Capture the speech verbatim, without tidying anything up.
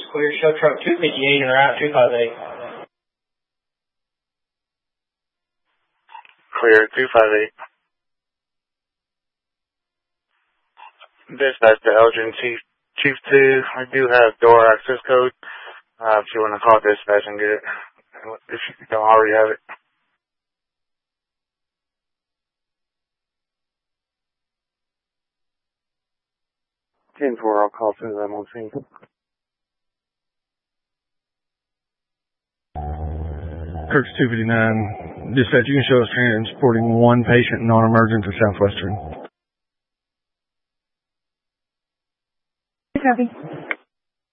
clear. Show truck two fifty-eight and route two five eight. Clear, two five eight. Dispatch to Elgin, Chief, Chief two. I do have door access code. Uh, if you want to call dispatch and get it. If you don't already have it. ten four, I'll call as soon as I'm on scene. Kirk's two fifty-nine. Dispatch, you can show us transporting one patient non-emergent to Southwestern.